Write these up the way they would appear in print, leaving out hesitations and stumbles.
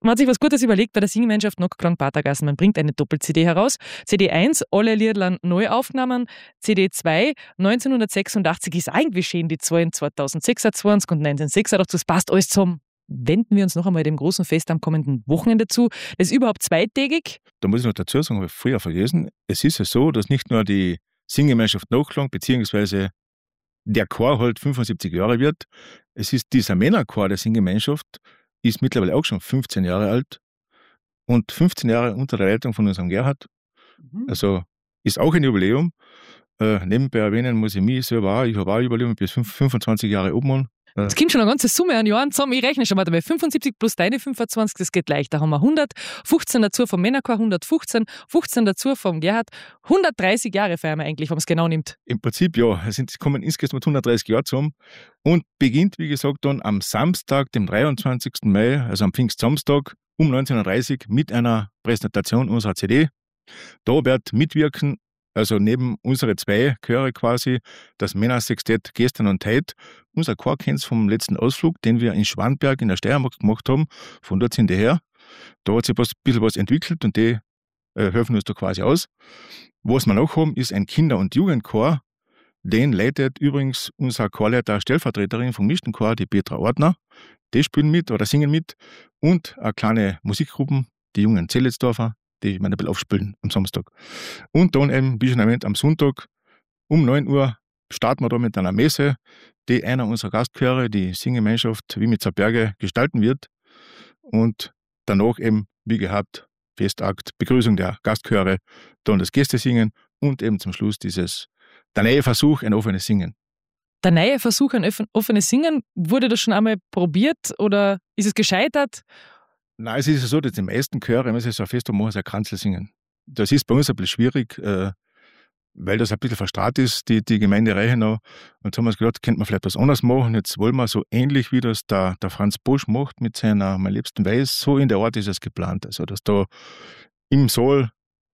Man hat sich was Gutes überlegt bei der Singgemeinschaft Nockgrang Patergassen. Man bringt eine Doppel-CD heraus. CD 1, alle Liedern neu aufgenommen. CD 2, 1986 ist eigentlich schön, die zwei in 2026 und 1986. Das passt alles zusammen. Wenden wir uns noch einmal dem großen Fest am kommenden Wochenende zu. Das ist überhaupt zweitägig. Da muss ich noch dazu sagen, habe ich früher vergessen. Es ist ja so, dass nicht nur die Singgemeinschaft Nockgrang bzw. der Chor halt 75 Jahre wird. Es ist dieser Männerchor der Singgemeinschaft, ist mittlerweile auch schon 15 Jahre alt und 15 Jahre unter der Leitung von unserem Gerhard. Also ist auch ein Jubiläum. Nebenbei erwähnen muss ich mich selber auch. Ich habe auch ein Jubiläum bis 25 Jahre oben. Es kommt schon eine ganze Summe an Jahren zusammen. Ich rechne schon mal dabei. 75 plus deine 25, das geht leicht. Da haben wir 100, 15 dazu vom Männerchor, 115, 15 dazu vom Gerhard. 130 Jahre feiern wir eigentlich, wenn man es genau nimmt. Im Prinzip ja. Es kommen insgesamt 130 Jahre zusammen und beginnt, wie gesagt, dann am Samstag, dem 23. Mai, also am Pfingstsamstag um 19.30 Uhr mit einer Präsentation unserer CD. Da wird mitwirken, also neben unsere zwei Chöre quasi, das Männersextett Gestern und Heute. Unser Chor kennt vom letzten Ausflug, den wir in Schwanberg in der Steiermark gemacht haben. Von dort sind die her. Da hat sich ein bisschen was entwickelt und die helfen uns da quasi aus. Was wir noch haben, ist ein Kinder- und Jugendchor. Den leitet übrigens unser Chorleiter, Stellvertreterin vom Mischten Chor, die Petra Ortner. Die spielen mit oder singen mit. Und eine kleine Musikgruppe, die jungen Zelletsdorfer, die ein bisschen aufspielen am Samstag. Und dann eben, wie schon erwähnt, am Sonntag um 9 Uhr starten wir da mit einer Messe, die einer unserer Gastchöre, die Singgemeinschaft Wiemitzer Berge, gestalten wird. Und danach eben, wie gehabt, Festakt, Begrüßung der Gastchöre, dann das Gästesingen und eben zum Schluss der neue Versuch, ein offenes Singen. Der neue Versuch, ein offenes Singen, wurde das schon einmal probiert oder ist es gescheitert? Nein, es ist ja so, dass die meisten Chöre, wenn sie so ein Fest haben, machen sie ein Kranzel singen. Das ist bei uns ein bisschen schwierig, weil das ein bisschen verstrahlt ist, die Gemeinde Reichenau. Und so haben wir uns gedacht, könnte man vielleicht was anderes machen. Jetzt wollen wir so ähnlich, wie das der Franz Bosch macht mit seiner Mein liebsten Weiß, so in der Art ist es geplant. Also, dass da im Saal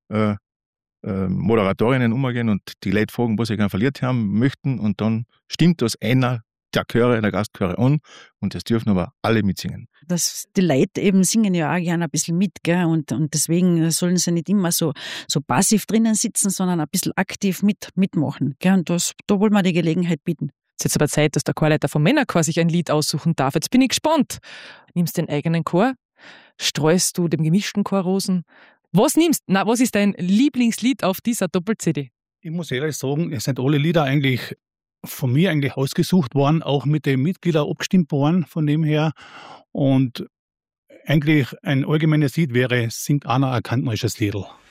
Moderatorinnen umgehen und die Leute fragen, was sie gerne verliert haben möchten. Und dann stimmt das einer der Chöre, der Gastchöre an und das dürfen aber alle mitsingen. Die Leute eben singen ja auch gerne ein bisschen mit, gell? Und deswegen sollen sie nicht immer so passiv drinnen sitzen, sondern ein bisschen aktiv mitmachen. Gell? Und da wollen wir die Gelegenheit bieten. Es ist jetzt aber Zeit, dass der Chorleiter vom Männerchor sich ein Lied aussuchen darf. Jetzt bin ich gespannt. Nimmst den eigenen Chor? Streust du dem gemischten Chor Rosen? Was ist dein Lieblingslied auf dieser Doppel-CD? Ich muss ehrlich sagen, es sind alle Lieder eigentlich von mir eigentlich ausgesucht worden, auch mit den Mitgliedern abgestimmt worden von dem her. Und eigentlich ein allgemeines Lied wäre, singt einer ein kantnerisches Liedl.